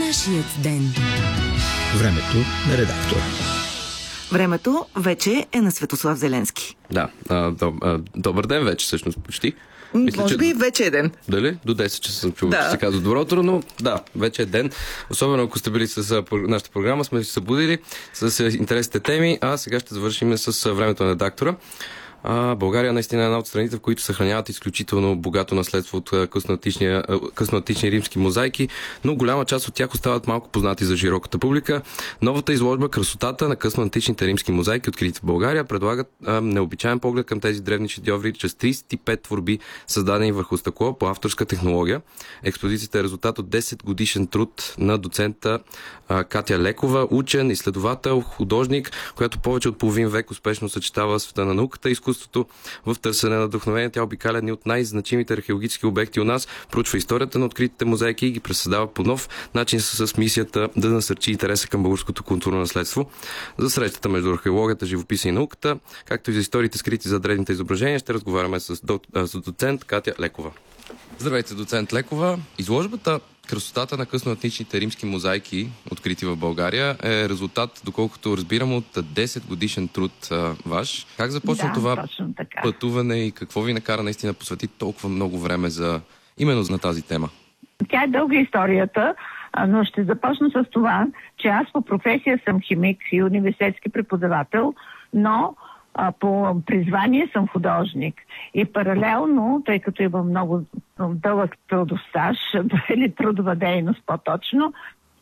Нашият ден. Времето на редактора. Времето вече е на Светослав Зеленски. Да, добър ден вече, всъщност, почти. Мисля, може би вече е ден. Дали? До 10 часа съм чувал, че се казва добро утро, но да, вече е ден. Особено ако сте били с нашата програма, сме се събудили с интересните теми, а сега ще завършим с времето на редактора. България наистина е една от страните, в които съхраняват изключително богато наследство от късноантични римски мозайки, но голяма част от тях остават малко познати за широката публика. Новата изложба "Красотата на късноантичните римски мозайки", открити в България, предлагат необичаен поглед към тези древни шедьоври чрез 35 творби, създадени върху стъкло по авторска технология. Експозицията е резултат от 10 годишен труд на доцента Катя Лекова, учен, изследовател, художник, която повече от половин век успешно съчетава света на науката и изкуството в търсене на вдъхновение. Тя обикаля едни от най-значимите археологически обекти у нас, проучва историята на откритите мозайки и ги пресъздава по нов начин с мисията да насърчи интереса към българското културно наследство. За срещата между археологията, живописа и науката, както и за историите скрити за древните изображения, ще разговаряме с доцент Катя Лекова. Здравейте, доцент Лекова. Изложбата "Красотата на късноантичните римски мозайки", открити в България, е резултат, доколкото разбирам, от 10 годишен труд ваш. Как започна това пътуване и какво ви накара наистина посвети толкова много време именно на тази тема? Тя е дълга историята, но ще започна с това, че аз по професия съм химик и университетски преподавател, но по призвание съм художник. И паралелно, тъй като имам много дълъг трудов стаж, или трудова дейност по-точно,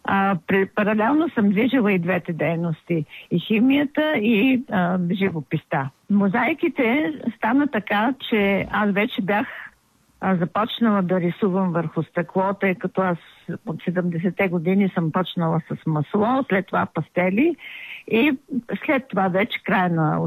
паралелно съм движила и двете дейности. И химията, и живописта. Мозайките стана така, че аз вече бях започнала да рисувам върху стъкло, тъй като аз от 70-те години съм почнала с масло, след това пастели и след това вече края на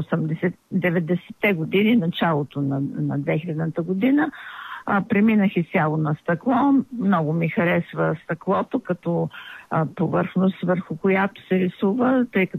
90-те години, началото на 2000-та година, преминах изцяло на стъкло. Много ми харесва стъклото като повърхност, върху която се рисува, тъй като